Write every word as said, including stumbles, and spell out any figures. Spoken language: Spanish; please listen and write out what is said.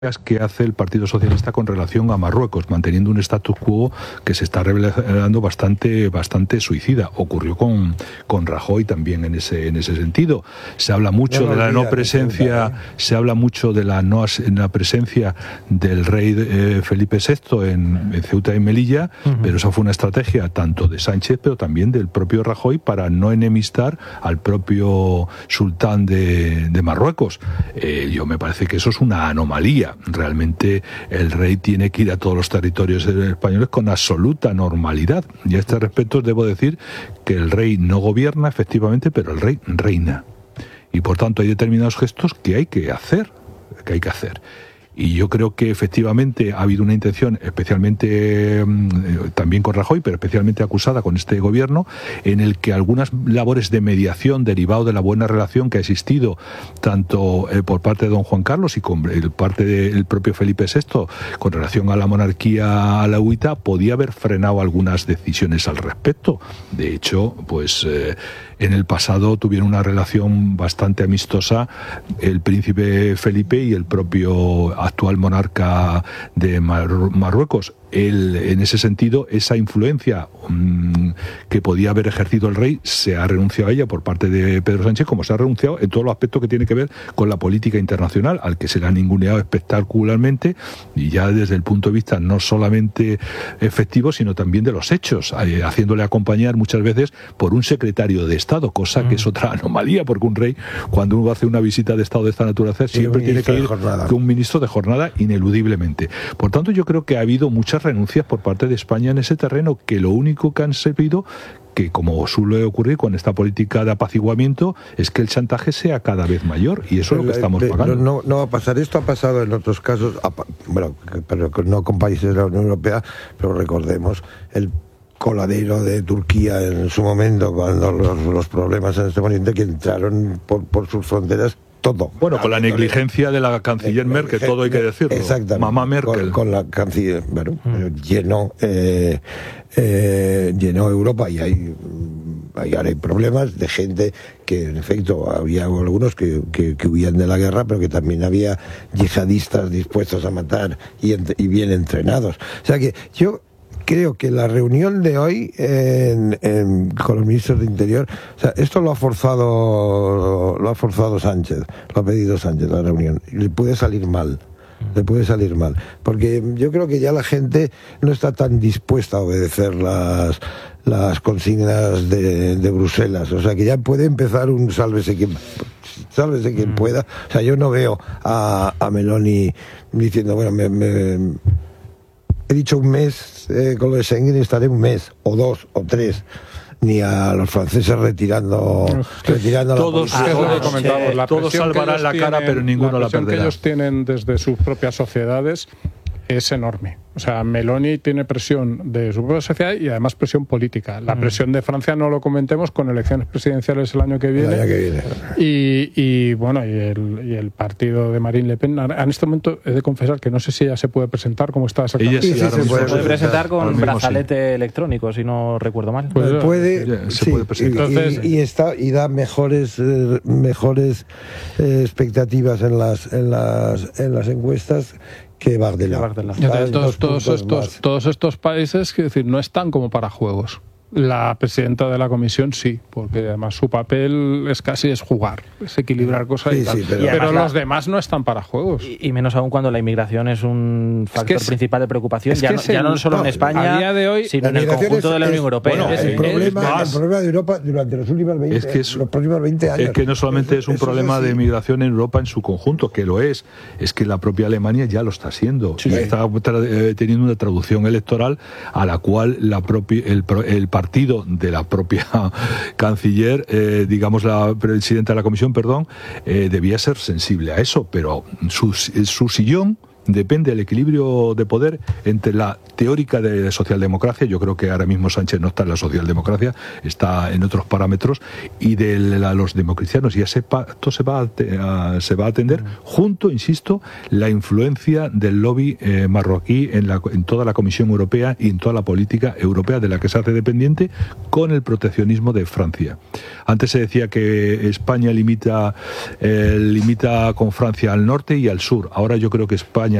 que hace el Partido Socialista con relación a Marruecos, manteniendo un status quo que se está revelando bastante bastante suicida. Ocurrió con, con Rajoy también en ese en ese sentido. Se habla mucho de la no presencia, se habla mucho de la no la presencia del rey eh, Felipe sexto en, en Ceuta y Melilla, uh-huh. pero esa fue una estrategia tanto de Sánchez, pero también del propio Rajoy para no enemistar al propio sultán de, de Marruecos. Eh, yo me parece que eso es una anomalía. Realmente el rey tiene que ir a todos los territorios españoles con absoluta normalidad. Y a este respecto debo decir que el rey no gobierna efectivamente, pero el rey reina. Y por tanto hay determinados gestos que hay que hacer, que hay que hacer. Y yo creo que efectivamente ha habido una intención, especialmente eh, también con Rajoy, pero especialmente acusada con este gobierno, en el que algunas labores de mediación derivado de la buena relación que ha existido tanto eh, por parte de don Juan Carlos y con el parte del propio Felipe sexto con relación a la monarquía alauita, podía haber frenado algunas decisiones al respecto. De hecho, pues eh, en el pasado tuvieron una relación bastante amistosa el príncipe Felipe y el propio actual monarca de Mar- Marruecos. Él, en ese sentido, esa influencia um, que podía haber ejercido el rey, se ha renunciado a ella por parte de Pedro Sánchez, como se ha renunciado en todos los aspectos que tiene que ver con la política internacional, al que se le ha ninguneado espectacularmente, y ya desde el punto de vista no solamente efectivo, sino también de los hechos, eh, haciéndole acompañar muchas veces por un secretario de Estado, cosa mm. que es otra anomalía, porque un rey, cuando uno hace una visita de Estado de esta naturaleza, siempre tiene que ir con un ministro de jornada, ineludiblemente. Por tanto, yo creo que ha habido muchas renuncias por parte de España en ese terreno, que lo único que han servido, que como suele ocurrir con esta política de apaciguamiento, es que el chantaje sea cada vez mayor, y eso es lo que estamos pagando. No, no va a pasar. Esto ha pasado en otros casos, bueno, pero no con países de la Unión Europea, pero recordemos el coladero de Turquía en su momento, cuando los, los problemas en este momento que entraron por, por sus fronteras. Todo. Bueno, con la negligencia de la canciller Merkel, todo hay que decirlo. Exactamente. Mamá Merkel. Con, con la canciller, bueno, mm. llenó, eh, eh, llenó Europa, y hay, hay, hay problemas de gente que, en efecto, había algunos que, que, que huían de la guerra, pero que también había yihadistas dispuestos a matar y, y bien entrenados. O sea que yo creo que la reunión de hoy en, en, con los ministros de Interior, o sea, esto lo ha forzado lo ha forzado Sánchez, lo ha pedido Sánchez, la reunión, y le puede salir mal, le puede salir mal, porque yo creo que ya la gente no está tan dispuesta a obedecer las las consignas de, de Bruselas, o sea que ya puede empezar un sálvese quien sálvese quien pueda. O sea, yo no veo a, a Meloni diciendo, bueno, me, me he dicho un mes eh, con lo de Schengen, estaré un mes, o dos, o tres, ni a los franceses retirando, retirando todos, la todos, ah, comentamos, la todos salvarán la cara, pero ninguno la, la perderá. La presión que ellos tienen desde sus propias sociedades es enorme. O sea, Meloni tiene presión de su propia sociedad y además presión política. La presión de Francia no lo comentemos, con elecciones presidenciales el año que viene. El año que viene. Y, y bueno, y el, y el partido de Marine Le Pen. En este momento he de confesar que no sé si ella se puede presentar como está exactamente. Ella sí, sí, se puede, puede presentar con brazalete sí. electrónico, si no recuerdo mal. Pues puede, ella, sí, se puede presentar. Y, Entonces, y, y está y da mejores eh, mejores eh, expectativas en las en las en las encuestas que Bardella. Entonces, todos, todos, estos, todos estos países, que decir, no están como para juegos. La presidenta de la comisión sí, porque además su papel es casi es jugar, es equilibrar cosas sí, y tal. Sí, pero y pero la, los demás no están para juegos. Y, y menos aún cuando la inmigración es un factor es que principal de preocupación, es ya, no, ya el, no solo no, en España, a día de hoy, sino en el conjunto es, de la Unión Europea. Bueno, el, es, problema, el problema de Europa durante los últimos veinte, es que es, los próximos veinte años. Es que no solamente es un problema es de migración en Europa en su conjunto, que lo es, es que la propia Alemania ya lo está haciendo. Sí. Está tra- teniendo una traducción electoral a la cual la propia, el, el partido de la propia canciller, eh, digamos la presidenta de la comisión, perdón, eh, debía ser sensible a eso, pero su, su sillón depende del equilibrio de poder entre la teórica de socialdemocracia, yo creo que ahora mismo Sánchez no está en la socialdemocracia, está en otros parámetros, y de la, los democristianos, y ese pacto se va a, a, se va a atender junto, insisto, la influencia del lobby eh, marroquí en, la, en toda la Comisión Europea y en toda la política europea de la que se hace dependiente, con el proteccionismo de Francia. Antes se decía que España limita, eh, limita con Francia al norte y al sur. Ahora yo creo que España